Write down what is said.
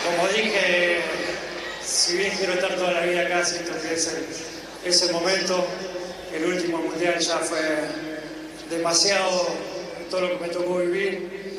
Como dije, si bien quiero estar toda la vida acá, siento que ese momento, el último mundial, ya fue demasiado todo lo que me tocó vivir.